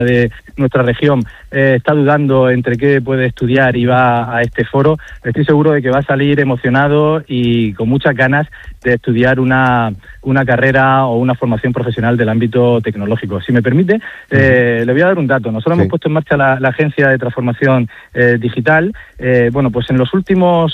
de nuestra región está dudando entre qué puede estudiar y va a este foro, estoy seguro de que va a salir emocionado y con muchas ganas de estudiar una carrera o una formación profesional del ámbito tecnológico. Si me permite, le voy a dar un dato. Nosotros hemos puesto en marcha la Agencia de Transformación Digital. Bueno, pues en los últimos